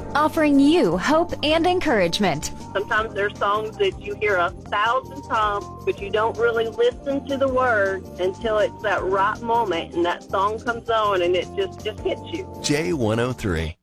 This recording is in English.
offering you hope and encouragement. Sometimes there's songs that you hear 1,000 times, but you don't really listen to the words until it's that right moment and that song comes on and it just hits you. J103.